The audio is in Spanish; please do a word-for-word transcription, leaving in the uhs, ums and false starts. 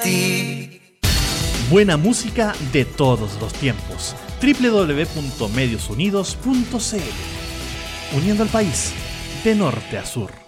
ti. Buena música de todos los tiempos. doble u doble u doble u punto medios unidos punto c l. Uniendo al país de norte a sur.